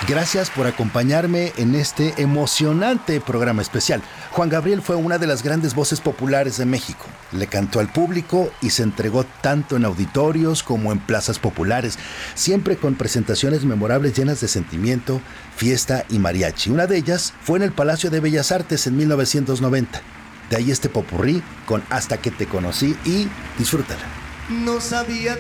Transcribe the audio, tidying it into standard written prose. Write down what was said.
Gracias por acompañarme en este emocionante programa especial. Juan Gabriel fue una de las grandes voces populares de México. Le cantó al público y se entregó tanto en auditorios como en plazas populares, siempre con presentaciones memorables llenas de sentimiento, fiesta y mariachi. Una de ellas fue en el Palacio de Bellas Artes en 1990. De ahí este popurrí con Hasta que te conocí y disfrútala. No sabía